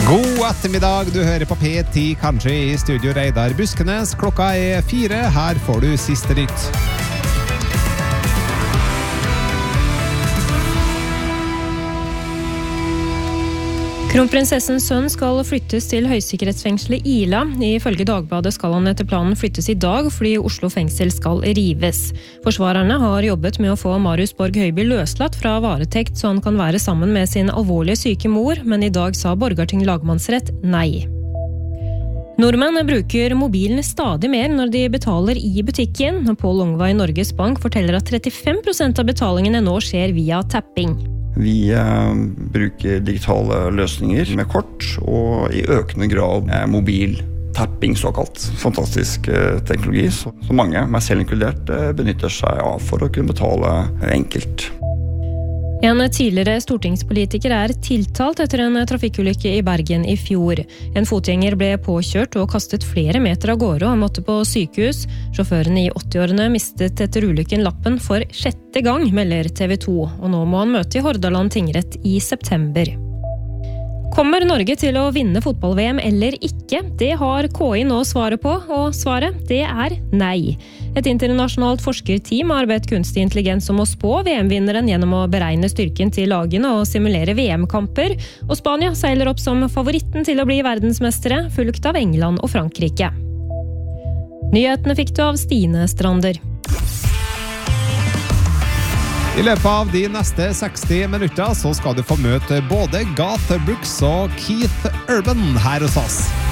God ettermiddag, du hører på P10, kanskje i studio Reidar Buskenes. Klokka 4, her får du siste nytt. Kronprinsessens sønn skal flyttes til høysikkerhetsfengselet Ila. Ifølge Dagbladet skal han etter planen flyttes i dag, fordi Oslo fengsel skal rives. Forsvarerne har jobbet med å få Marius Borg Høiby løslatt fra varetekt, så han kan være sammen med sin alvorlige syke mor, men i dag sa Borgarting lagmannsrett nei. Nordmenn bruker mobilen stadig mer når de betaler i butikken. Pål Ongva i Norges Bank forteller at 35% av betalingene nå skjer via tapping. Vi bruker digitale løsninger med kort og i økende grad mobil tapping såkalt. Fantastisk teknologi så mange, meg selv inkludert, benytter seg av for å kunne betale enkelt. En tidligere stortingspolitiker tiltalt etter en trafikkulykke i Bergen i fjor. En fotgjenger ble påkjørt og kastet flere meter av gårde og måtte på sykehus. Sjåføren i 80-årene mistet etter ulykken lappen for 6. gang, melder TV 2, og nå må han møte i Hordaland tingrett i september. Kommer Norge til å vinne fotball-VM eller ikke? Det har KI nå svaret på, og svaret det nei. Et internasjonalt forskerteam har bedt kunstig intelligens om å spå VM-vinneren gjennom å beregne styrken til lagene og simulere VM-kamper, og Spania seiler opp som favoritten til å bli verdensmestere, fulgt av England og Frankrike. Nyhetene fikk du av Stine Strander. I løpet av de neste 60 minutter så skal du få møte både Garth Brooks og Keith Urban her hos oss.